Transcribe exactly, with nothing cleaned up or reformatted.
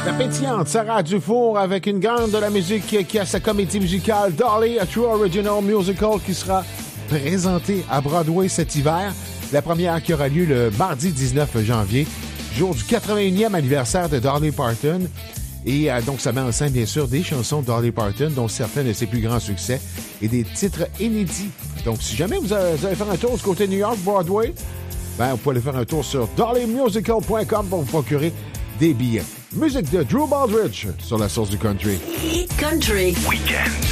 La pétillante Sarah Dufour avec une grande de la musique qui a sa comédie musicale Dolly, a True Original Musical qui sera présentée à Broadway cet hiver. La première qui aura lieu le mardi dix-neuf janvier, jour du quatre-vingt-unième anniversaire de Dolly Parton. Et euh, donc, ça met en scène, bien sûr, des chansons de Dolly Parton, dont certains de ses plus grands succès, et des titres inédits. Donc, si jamais vous allez, vous allez faire un tour du côté de New York, Broadway, ben, vous pouvez aller faire un tour sur dolly musical point com pour vous procurer des billets. Musique de Drew Baldridge sur la source du country. Country Weekend.